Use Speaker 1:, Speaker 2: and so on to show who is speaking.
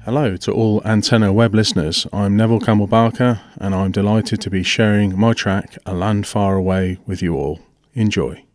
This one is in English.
Speaker 1: Hello to all Antenna Web listeners. I'm Neville Campbell Barker, and I'm delighted to be sharing my track, A Land Far Away, with you all. Enjoy.